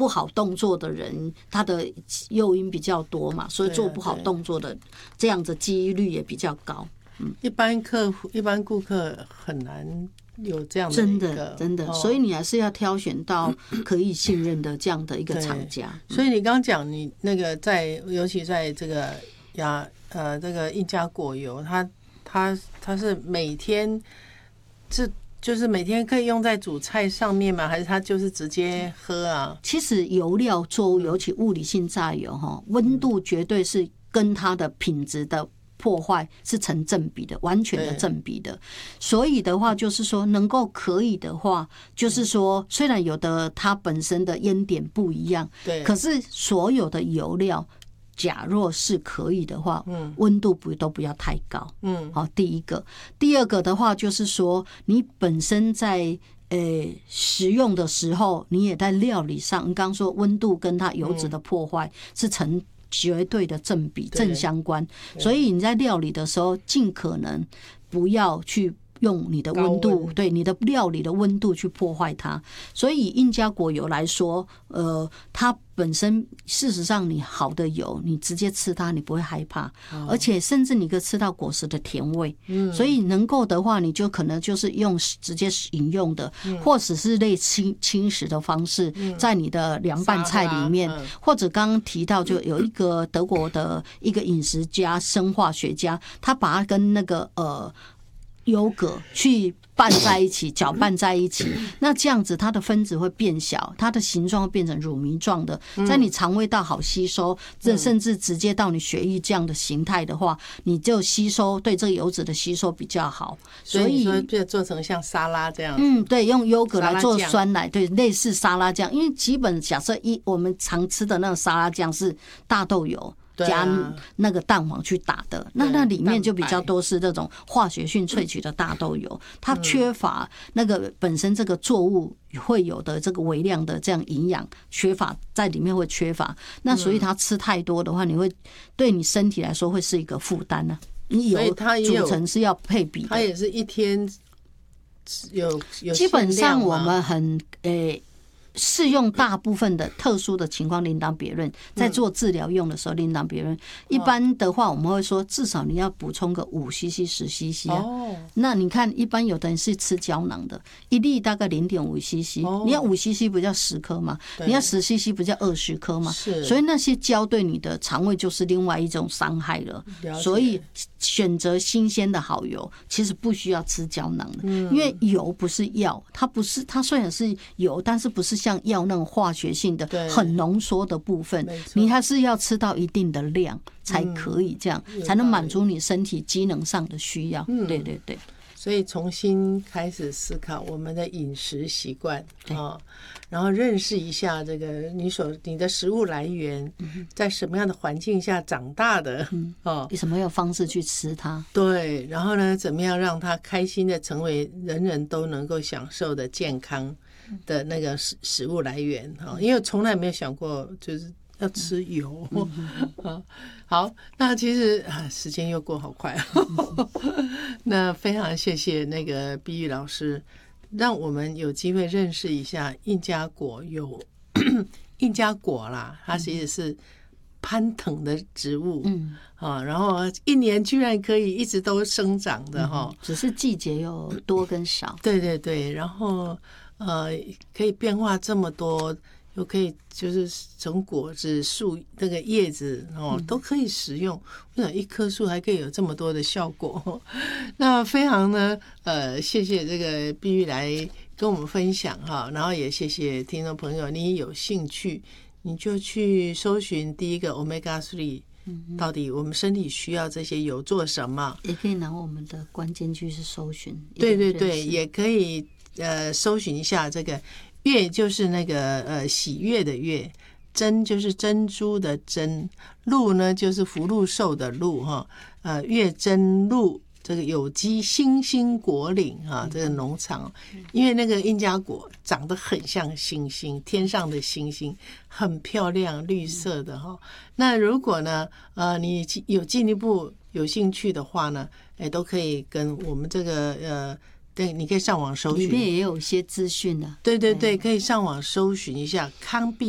不好动作的人，他的诱因比较多嘛，所以做不好动作的这样的几率也比较高。 一般顾客很难有这样的真的，所以你还是要挑选到可以信任的这样的一个厂家。 所以你刚刚讲你那个尤其在这个这个印加果油，它是每天就是每天可以用在煮菜上面吗？还是它就是直接喝啊？ 其实油料作物，尤其物理性榨油温度绝对是跟它的品质的破坏是成正比的，完全的正比的。所以的话就是说可以的话就是说，虽然有的它本身的烟点不一样，对，可是所有的油料假若是可以的话，温度都不要太高。好，第一个。第二个的话就是说，你本身在食用的时候，你也在料理上，你刚刚说温度跟它油脂的破坏是成绝对的正比正相关，所以你在料理的时候尽可能不要去用你的温度，对你的料理的温度去破坏它。所以以印加果油来说，它本身事实上你好的油，你直接吃它你不会害怕，而且甚至你可以吃到果实的甜味。所以能够的话，你就可能就是用直接饮用的，或者是类轻食的方式，在你的凉拌菜里面，或者刚刚提到就有一个德国的一个饮食家、生化学家，他把它跟那个优格去拌在一起，搅拌在一起，那这样子它的分子会变小，它的形状会变成乳糜状的，在你肠胃道好吸收，甚至直接到你血液这样的形态的话，你就吸收对这个油脂的吸收比较好。 所以就做成像沙拉这样。 对，用优格来做酸奶，对，类似沙拉酱。因为基本假设我们常吃的那个沙拉酱是大豆油加那个蛋黄去打的，那里面就比较多是这种化学性萃取的大豆油，它缺乏那个本身这个作物会有的这个微量的这样营养缺乏，在里面会缺乏，那所以它吃太多的话，你会对你身体来说会是一个负担呢。你油组成是要配比的， 它也是一天有基本上我们很适用大部分的特殊的情况另当别论，在做治疗用的时候另当别论。一般的话，我们会说至少你要补充个5cc、10cc 啊。那你看，一般有的人是吃胶囊的，一粒大概0.5cc，你要5cc不叫10颗嘛？你要10cc不叫20颗嘛？所以那些胶对你的肠胃就是另外一种伤害了。所以选择新鲜的好油，其实不需要吃胶囊的，因为油不是药，它虽然是油，但是不是像药那种化学性的很浓缩的部分，你还是要吃到一定的量才可以，这样才能满足你身体机能上的需要。对对对。 所以重新开始思考我们的饮食习惯啊，然后认识一下这个你的食物来源，在什么样的环境下长大的以什么样的方式去吃它？ 对，然后呢，怎么样让它开心的成为人人都能够享受的健康的那个食物来源啊？因为从来没有想过就是要吃油。好，那其实时间又过好快。那非常谢谢那个碧玉老师，让我们有机会认识一下印加果油。印加果啦，它其实是攀藤的植物，然后一年居然可以一直都生长的只是季节有多跟少。 对对对，然后可以变化这么多。又可以就是从果子、树那个叶子都可以食用。为什么一棵树还可以有这么多的效果？那非常呢谢谢这个碧玉来跟我们分享哈，然后也谢谢听众朋友，你有兴趣你就去搜寻第一个 Omega 3。到底我们身体需要这些油做什么？ 也可以拿我们的关键句是搜寻。 对对对，也可以搜寻一下这个。悦就是那个喜悦的悦，珍就是珍珠的珍，鹿呢就是福禄寿的禄哈，悦珍鹿这个有机星星果岭啊，这个农场，因为那个印加果长得很像星星，天上的星星，很漂亮，绿色的哈。那如果呢你有进一步有兴趣的话呢，都可以跟我们这个对，你可以上网搜寻， 里面也有一些资讯的。 对对对，可以上网搜寻一下康碧